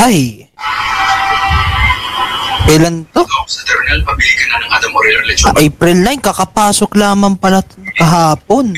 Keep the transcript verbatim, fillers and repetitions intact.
Ay! Kailan to? Sa terminal, pabili ka na ng Adam Moreno Lechon. Ah, April nine, kakapasok lamang pala kahapon.